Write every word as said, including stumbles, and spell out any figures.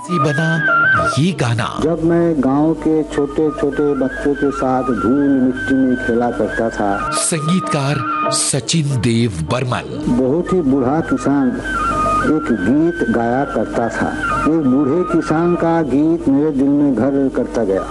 से बना ये गाना। जब मैं गांव के छोटे छोटे बच्चों के साथ धूल मिट्टी में खेला करता था। संगीतकार सचिन देव बर्मन। बहुत ही बूढ़ा किसान एक गीत गाया करता था। एक बूढ़े किसान का गीत मेरे दिल में घर करता गया।